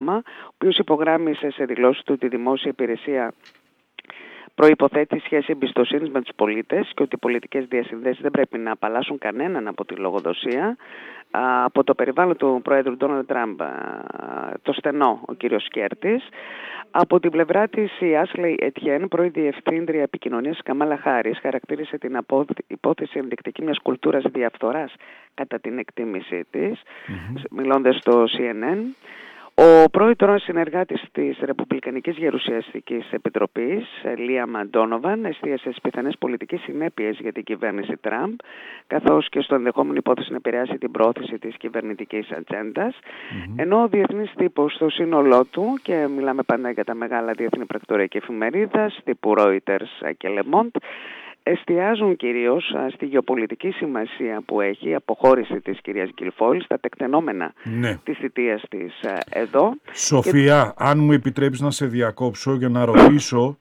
Ομπάμα, ο οποίος υπογράμμισε σε δηλώσεις του τη δημόσια υπηρεσία προϋποθέτει σχέση εμπιστοσύνης με τους πολίτες και ότι οι πολιτικές διασυνδέσεις δεν πρέπει να απαλλάσσουν κανέναν από τη λογοδοσία. Από το περιβάλλον του Πρόεδρου Ντόναλντ Τραμπ, το στενό ο κύριος Κέρτης. Από την πλευρά της η Άσλεϊ Ετιέν, πρώην Διευθύντρια Επικοινωνίας της Καμάλα Χάρις, χαρακτήρισε την υπόθεση ενδεικτική μιας κουλτούρας διαφθοράς κατά την εκτίμησή της, μιλώντας στο CNN. Ο πρώην συνεργάτης της Ρεπουμπλικανικής Γερουσιαστικής Επιτροπής, Λίαμ Ντόνοβαν, εστίασε στις πιθανές πολιτικές συνέπειες για την κυβέρνηση Τραμπ, καθώς και στο ενδεχόμενο υπόθεση να επηρεάσει την πρόθεση της κυβερνητικής ατζέντας. Ενώ ο διεθνής τύπος στο σύνολό του, και μιλάμε πάντα για τα μεγάλα διεθνή πρακτορία και εφημερίδας, τύπου Reuters και Le Monde, εστιάζουν κυρίως στη γεωπολιτική σημασία που έχει η αποχώρηση της κυρίας Γκιλφόιλ στα τεκτενόμενα της θητείας της εδώ. Σοφία, αν μου επιτρέπεις να σε διακόψω για να ρωτήσω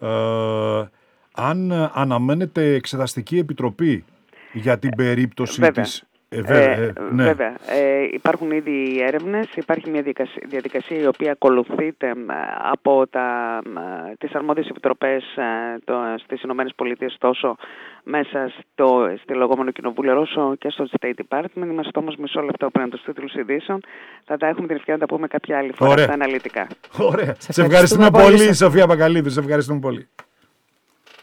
αν αναμένεται εξεταστική επιτροπή για την περίπτωση της... Βέβαια. Υπάρχουν ήδη έρευνες, υπάρχει μια διαδικασία η οποία ακολουθείται από τις αρμόδιες επιτροπές στις ΗΠΑ, τόσο μέσα στη λεγόμενο κοινοβούλιο όσο και στο State Department. Είμαστε όμως μισό λεπτό πριν τους τίτλους ειδήσεων. Θα τα έχουμε την ευκαιρία να τα πούμε κάποια άλλη φορά στα αναλυτικά. Ωραία. Σε ευχαριστούμε πολύ, Σοφία Μπακαλίδου. Σε ευχαριστούμε πολύ.